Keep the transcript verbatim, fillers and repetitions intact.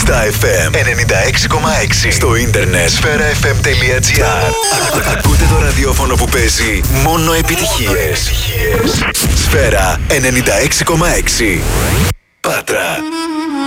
στα εφ εμ ενενήντα έξι κόμμα έξι. Στο ίντερνετ σφαίρα εφ εμ τελεία τζι άρ. Ακούτε το ραδιόφωνο που παίζει μόνο επιτυχίες. Σφαίρα ενενήντα έξι κόμμα έξι. Πάτρα.